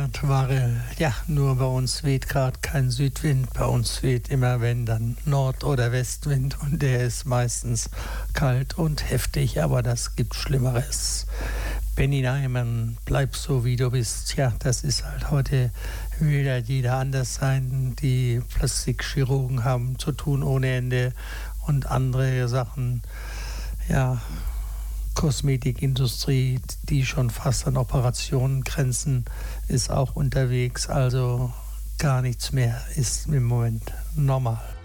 Monat war ja, nur bei uns weht gerade kein Südwind. Bei uns weht immer, wenn, dann Nord- oder Westwind und der ist meistens kalt und heftig, aber das gibt Schlimmeres. Benny Neiman, bleib so wie du bist. Ja, das ist halt heute wieder jeder anders sein. Die Plastikchirurgen haben zu tun ohne Ende und andere Sachen, ja, Kosmetikindustrie, die schon fast an Operationen grenzen, ist auch unterwegs. Also gar nichts mehr ist im Moment normal.